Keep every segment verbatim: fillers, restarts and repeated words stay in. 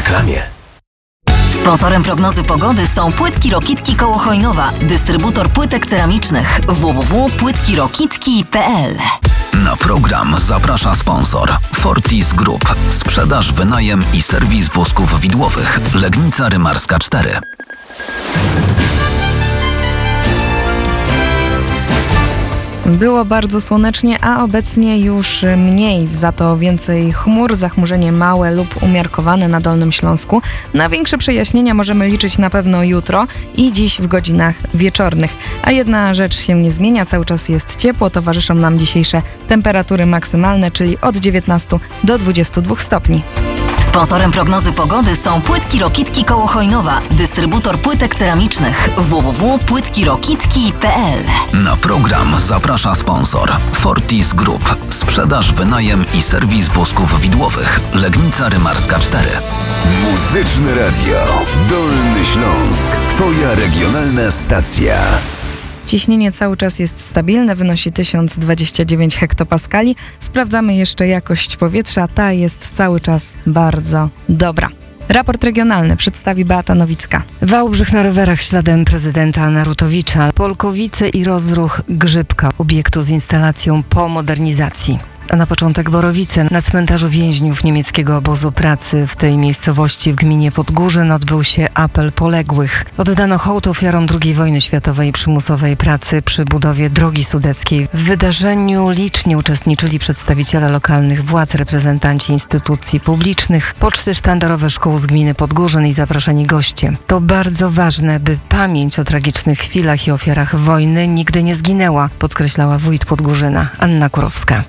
reklamie. Sponsorem prognozy pogody są Płytki Rokitki koło Chojnowa, dystrybutor płytek ceramicznych w w w kropka płytki rokitki kropka p l. Na program zaprasza sponsor Fortis Group. Sprzedaż, wynajem i serwis wózków widłowych. Legnica Rymarska cztery. Było bardzo słonecznie, a obecnie już mniej, za to więcej chmur, zachmurzenie małe lub umiarkowane na Dolnym Śląsku. Na większe przejaśnienia możemy liczyć na pewno jutro i dziś w godzinach wieczornych. A jedna rzecz się nie zmienia, cały czas jest ciepło, towarzyszą nam dzisiejsze temperatury maksymalne, czyli od dziewiętnastu do dwudziestu dwóch stopni. Sponsorem prognozy pogody są Płytki Rokitki koło Chojnowa, dystrybutor płytek ceramicznych w w w kropka płytki rokitki kropka p l. Na program zaprasza sponsor Fortis Group. Sprzedaż, wynajem i serwis wózków widłowych. Legnica Rymarska cztery. Muzyczne Radio. Dolny Śląsk. Twoja regionalna stacja. Ciśnienie cały czas jest stabilne, wynosi tysiąc dwadzieścia dziewięć hektopaskali. Sprawdzamy jeszcze jakość powietrza, ta jest cały czas bardzo dobra. Raport regionalny przedstawi Beata Nowicka. Wałbrzych na rowerach śladem prezydenta Narutowicza, Polkowice i rozruch Grzybka, obiektu z instalacją po modernizacji. A na początek Borowice. Na cmentarzu więźniów niemieckiego obozu pracy w tej miejscowości w gminie Podgórzyn odbył się apel poległych. Oddano hołd ofiarom drugiej wojny światowej i przymusowej pracy przy budowie drogi sudeckiej. W wydarzeniu licznie uczestniczyli przedstawiciele lokalnych władz, reprezentanci instytucji publicznych, poczty sztandarowe szkół z gminy Podgórzyn i zaproszeni goście. To bardzo ważne, by pamięć o tragicznych chwilach i ofiarach wojny nigdy nie zginęła, podkreślała wójt Podgórzyna Anna Kurowska.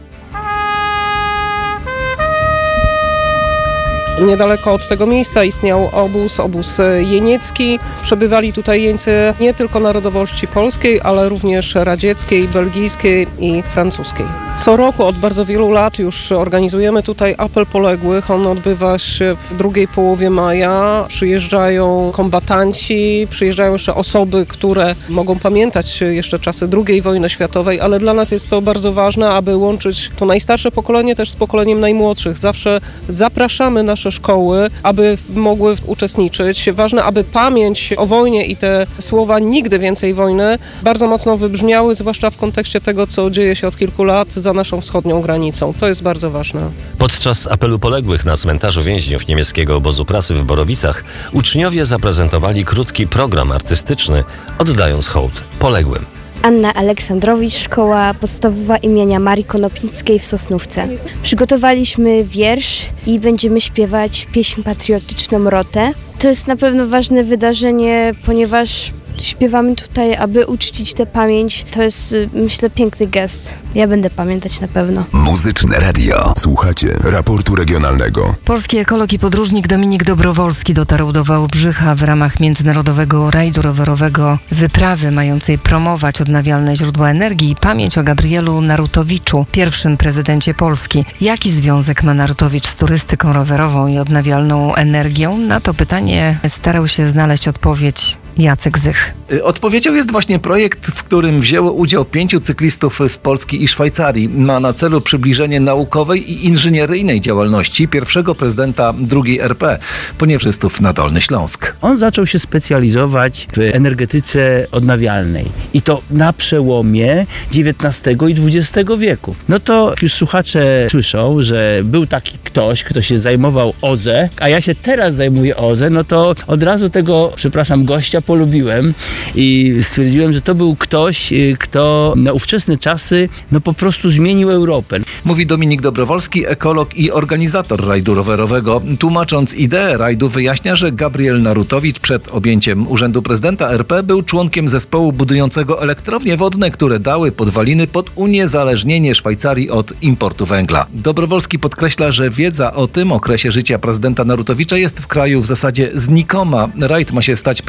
Niedaleko od tego miejsca istniał obóz, obóz jeniecki. Przebywali tutaj jeńcy nie tylko narodowości polskiej, ale również radzieckiej, belgijskiej i francuskiej. Co roku od bardzo wielu lat już organizujemy tutaj apel poległych. On odbywa się w drugiej połowie maja. Przyjeżdżają kombatanci, przyjeżdżają jeszcze osoby, które mogą pamiętać jeszcze czasy drugiej wojny światowej, ale dla nas jest to bardzo ważne, aby łączyć to najstarsze pokolenie też z pokoleniem najmłodszych. Zawsze zapraszamy nasze szkoły, aby mogły uczestniczyć. Ważne, aby pamięć o wojnie i te słowa "nigdy więcej wojny" bardzo mocno wybrzmiały, zwłaszcza w kontekście tego, co dzieje się od kilku lat za naszą wschodnią granicą. To jest bardzo ważne. Podczas apelu poległych na cmentarzu więźniów niemieckiego obozu pracy w Borowicach uczniowie zaprezentowali krótki program artystyczny, oddając hołd poległym. Anna Aleksandrowicz, Szkoła Podstawowa imienia Marii Konopnickiej w Sosnówce. Przygotowaliśmy wiersz i będziemy śpiewać pieśń patriotyczną Rotę. To jest na pewno ważne wydarzenie, ponieważ śpiewamy tutaj, aby uczcić tę pamięć. To jest, myślę, piękny gest. Ja będę pamiętać na pewno. Muzyczne Radio. Słuchacie raportu regionalnego. Polski ekolog i podróżnik Dominik Dobrowolski dotarł do Wałbrzycha w ramach międzynarodowego rajdu rowerowego wyprawy mającej promować odnawialne źródła energii i pamięć o Gabrielu Narutowiczu, pierwszym prezydencie Polski. Jaki związek ma Narutowicz z turystyką rowerową i odnawialną energią? Na to pytanie starał się znaleźć odpowiedź Jacek Zych. Odpowiedzią jest właśnie projekt, w którym wzięło udział pięciu cyklistów z Polski i Szwajcarii. Ma na celu przybliżenie naukowej i inżynieryjnej działalności pierwszego prezydenta drugiej R P, poniewrzystów na Dolny Śląsk. On zaczął się specjalizować w energetyce odnawialnej i to na przełomie dziewiętnastego i dwudziestego wieku. No to już słuchacze słyszą, że był taki ktoś, kto się zajmował O Z E, a ja się teraz zajmuję O Z E, no to od razu tego, przepraszam, gościa polubiłem i stwierdziłem, że to był ktoś, kto na ówczesne czasy no po prostu zmienił Europę. Mówi Dominik Dobrowolski, ekolog i organizator rajdu rowerowego. Tłumacząc ideę rajdu, wyjaśnia, że Gabriel Narutowicz przed objęciem urzędu prezydenta R P był członkiem zespołu budującego elektrownie wodne, które dały podwaliny pod uniezależnienie Szwajcarii od importu węgla. Dobrowolski podkreśla, że wiedza o tym okresie życia prezydenta Narutowicza jest w kraju w zasadzie znikoma. Rajd ma się stać pretekstem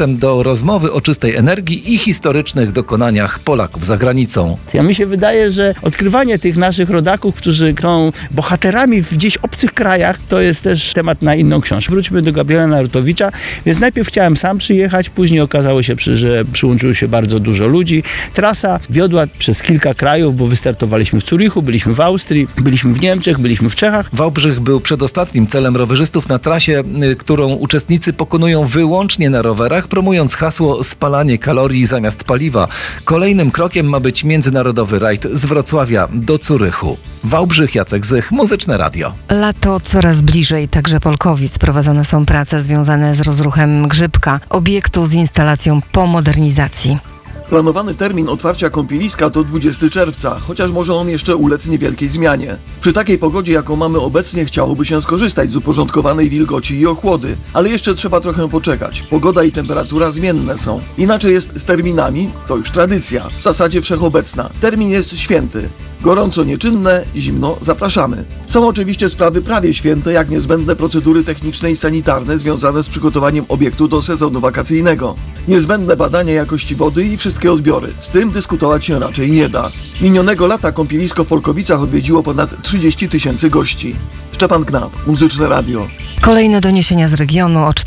dostęp do rozmowy o czystej energii i historycznych dokonaniach Polaków za granicą. Ja mi się wydaje, że odkrywanie tych naszych rodaków, którzy są bohaterami w gdzieś obcych krajach, to jest też temat na inną książkę. Wróćmy do Gabriela Narutowicza, więc najpierw chciałem sam przyjechać, później okazało się, że przyłączyło się bardzo dużo ludzi. Trasa wiodła przez kilka krajów, bo wystartowaliśmy w Zurichu, byliśmy w Austrii, byliśmy w Niemczech, byliśmy w Czechach. Wałbrzych był przedostatnim celem rowerzystów na trasie, którą uczestnicy pokonują wyłącznie na rowerach, promując hasło spalanie kalorii zamiast paliwa. Kolejnym krokiem ma być międzynarodowy rajd z Wrocławia do Zurychu. Wałbrzych, Jacek Zych, Muzyczne Radio. Lato coraz bliżej, także Polkowic. Prowadzone są prace związane z rozruchem Grzybka, obiektu z instalacją po modernizacji. Planowany termin otwarcia kąpieliska to dwudziestego czerwca, chociaż może on jeszcze ulec niewielkiej zmianie. Przy takiej pogodzie, jaką mamy obecnie, chciałoby się skorzystać z uporządkowanej wilgoci i ochłody, ale jeszcze trzeba trochę poczekać. Pogoda i temperatura zmienne są. Inaczej jest z terminami, to już tradycja, w zasadzie wszechobecna. Termin jest święty. Gorąco nieczynne, zimno zapraszamy. Są oczywiście sprawy prawie święte, jak niezbędne procedury techniczne i sanitarne związane z przygotowaniem obiektu do sezonu wakacyjnego. Niezbędne badania jakości wody i wszystkie odbiory. Z tym dyskutować się raczej nie da. Minionego lata kąpielisko w Polkowicach odwiedziło ponad trzydzieści tysięcy gości. Szczepan Knap, Muzyczne Radio. Kolejne doniesienia z regionu o